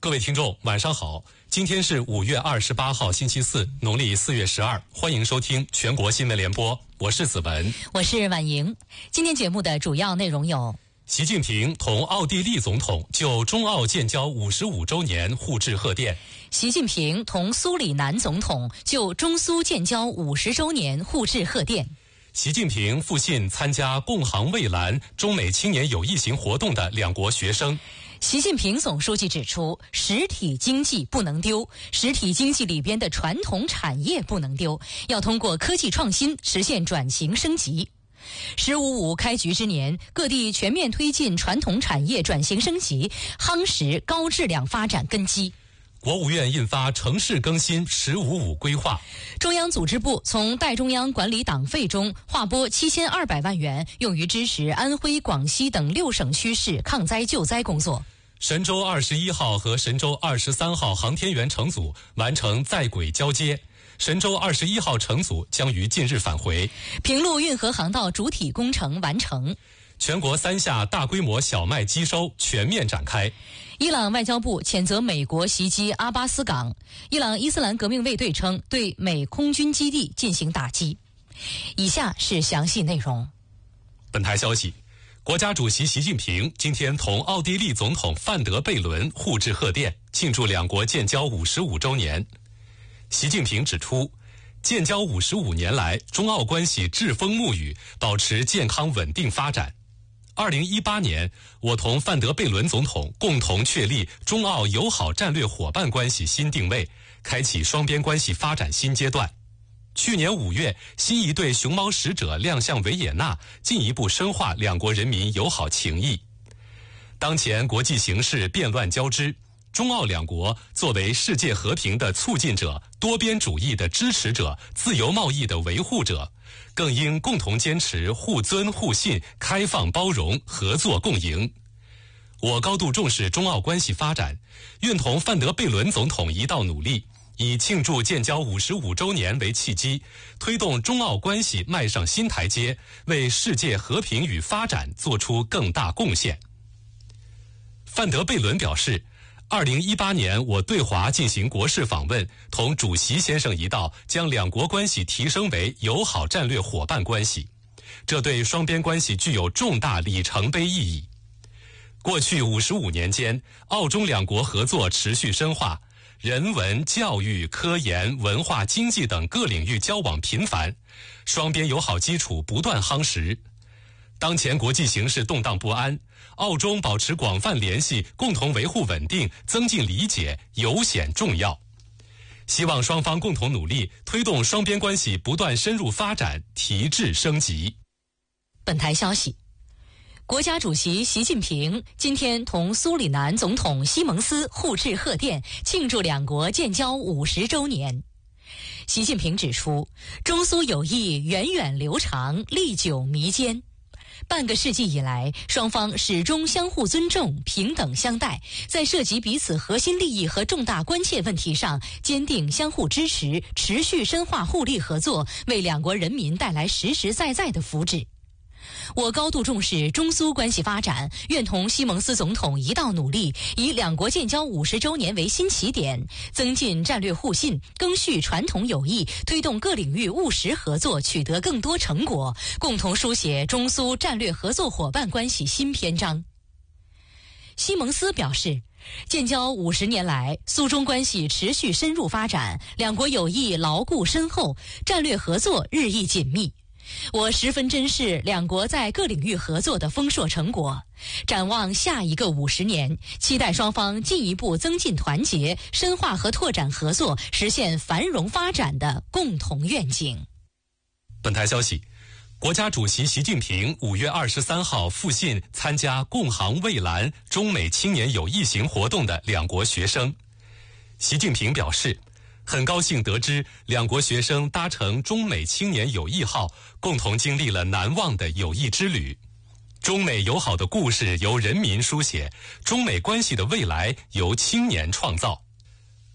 各位听众，晚上好！今天是5月28号，星期四，农历4月12，欢迎收听全国新闻联播，我是子文， 我是婉莹。今天节目的主要内容有： 习近平同奥地利总统就中澳建交55周年互致贺电； 习近平同苏里南总统就中苏建交50周年互致贺电； 习近平复信参加共航蔚蓝中美青年有益行活动的两国学生。 习近平总书记指出，实体经济不能丢，实体经济里边的传统产业不能丢，要通过科技创新实现转型升级。“15+5”开局之年，各地全面推进传统产业转型升级，夯实高质量发展根基。 国务院印发城市更新“15+5”规划。 中央组织部从代中央管理党费中划拨7200万元，用于支持安徽、广西等6省区市抗灾救灾工作。 神舟21号和神舟23号航天员乘组完成在轨交接，神舟21号乘组将于近日返回。 平陆运河航道主体工程完成。 全国3下大规模小麦机收全面展开。 伊朗外交部谴责美国袭击阿巴斯港，伊朗伊斯兰革命卫队称对美空军基地进行打击。以下是详细内容。 本台消息，国家主席习近平今天同奥地利总统范德贝伦互致贺电，庆祝两国建交55周年。习近平指出，建交55年来，中澳关系栉风沐雨，保持健康稳定发展。2018年，我同范德贝伦总统共同确立中澳友好战略伙伴关系新定位，开启双边关系发展新阶段。去年5月，新一队熊猫使者亮相维也纳，进一步深化两国人民友好情谊。当前国际形势变乱交织，中澳两国作为世界和平的促进者、多边主义的支持者、自由贸易的维护者，更应共同坚持互尊互信、开放包容、合作共赢。我高度重视中澳关系发展，愿同范德贝伦总统一道努力，以庆祝建交55周年为契机，推动中澳关系迈上新台阶，为世界和平与发展做出更大贡献。范德贝伦表示，2018年我对华进行国事访问，同主席先生一道将两国关系提升为友好战略伙伴关系，这对双边关系具有重大里程碑意义。过去55年间，澳中两国合作持续深化，人文、教育、科研、文化、经济等各领域交往频繁，双边友好基础不断夯实。当前国际形势动荡不安，澳中保持广泛联系，共同维护稳定，增进理解，尤显重要。希望双方共同努力，推动双边关系不断深入发展，提质升级。 本台消息，国家主席习近平今天同苏里南总统西蒙斯互致贺电，庆祝两国建交50周年。习近平指出，中苏友谊源远流长，历久弥坚。半个世纪以来，双方始终相互尊重、平等相待，在涉及彼此核心利益和重大关切问题上，坚定相互支持，持续深化互利合作，为两国人民带来实实在在的福祉。我高度重视中苏关系发展，愿同西蒙斯总统一道努力，以两国建交50周年为新起点，增进战略互信，赓续传统友谊，推动各领域务实合作取得更多成果，共同书写中苏战略合作伙伴关系新篇章。西蒙斯表示，建交50年来，苏中关系持续深入发展，两国友谊牢固深厚，战略合作日益紧密。我十分珍视两国在各领域合作的丰硕成果，展望下一个50年，期待双方进一步增进团结，深化和拓展合作，实现繁荣发展的共同愿景。 本台消息，国家主席习近平5月23号复信参加共航蔚蓝中美青年有益行活动的两国学生。习近平表示，很高兴得知两国学生搭乘中美青年友谊号，共同经历了难忘的友谊之旅。中美友好的故事由人民书写，中美关系的未来由青年创造。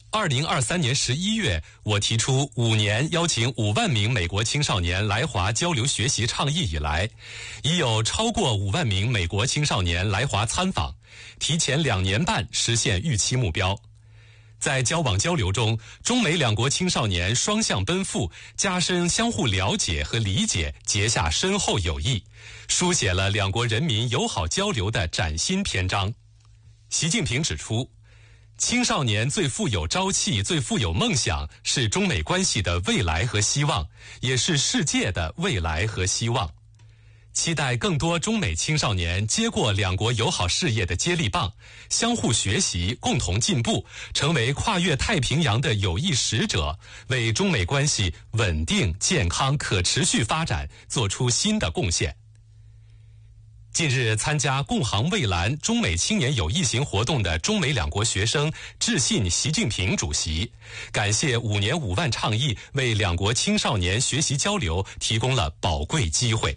2023年11月，我提出5年邀请5万名美国青少年来华交流学习倡议以来，已有超过5万名美国青少年来华参访，提前2年半实现预期目标。在交往交流中，中美两国青少年双向奔赴，加深相互了解和理解，结下深厚友谊，书写了两国人民友好交流的崭新篇章。习近平指出，青少年最富有朝气、最富有梦想，是中美关系的未来和希望，也是世界的未来和希望。期待更多中美青少年接过两国友好事业的接力棒，相互学习，共同进步，成为跨越太平洋的友谊使者，为中美关系稳定、健康、可持续发展做出新的贡献。近日参加共航蔚蓝中美青年友谊行活动的中美两国学生致信习近平主席，感谢5年5万倡议为两国青少年学习交流提供了宝贵机会。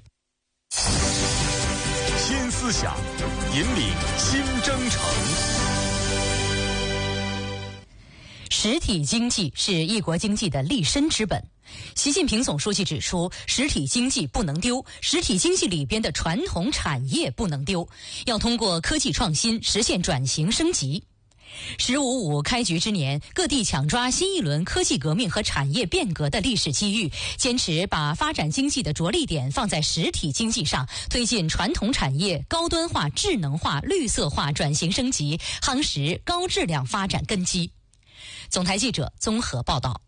新思想，引领新征程。 实体经济是一国经济的立身之本。习近平总书记指出，实体经济不能丢，实体经济里边的传统产业不能丢，要通过科技创新实现转型升级。“15+5”开局之年，各地抢抓新一轮科技革命和产业变革的历史机遇，坚持把发展经济的着力点放在实体经济上，推进传统产业高端化、智能化、绿色化转型升级，夯实高质量发展根基。总台记者综合报道。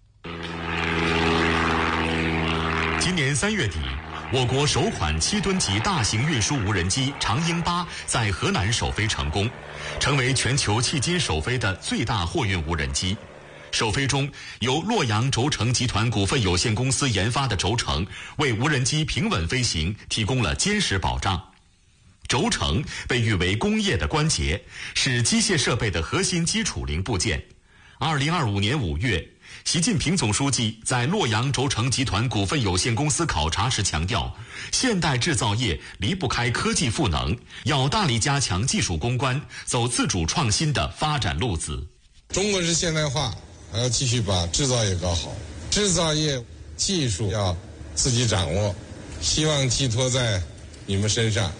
今年3月底，我国首款7吨级大型运输无人机长鹰8在河南首飞成功，成为全球迄今首飞的最大货运无人机。首飞中，由洛阳轴承集团股份有限公司研发的轴承为无人机平稳飞行提供了坚实保障。轴承被誉为工业的关节，是机械设备的核心基础零部件。2025年5月，习近平总书记在洛阳轴承集团股份有限公司考察时强调，现代制造业离不开科技赋能，要大力加强技术攻关，走自主创新的发展路子。 中国式现代化还要继续把制造业搞好，制造业技术要自己掌握，希望寄托在你们身上。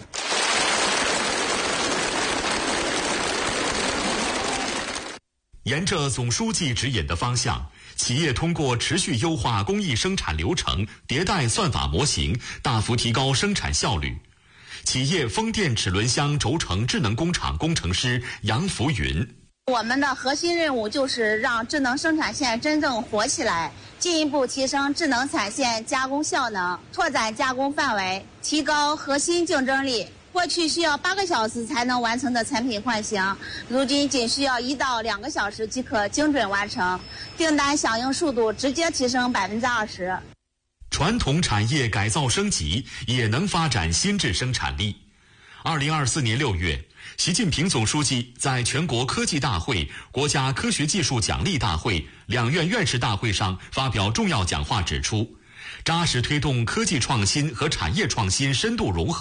沿着总书记指引的方向，企业通过持续优化工艺生产流程，迭代算法模型，大幅提高生产效率。企业风电齿轮箱轴承智能工厂工程师杨福云： 我们的核心任务就是让智能生产线真正活起来，进一步提升智能产线加工效能，拓展加工范围，提高核心竞争力。过去需要8个小时才能完成的产品换型，如今仅需要1到2个小时即可精准完成，订单响应速度直接提升20%。 传统产业改造升级也能发展新质生产力。2024年6月，习近平总书记在全国科技大会、国家科学技术奖励大会、两院院士大会上发表重要讲话指出，扎实推动科技创新和产业创新深度融合，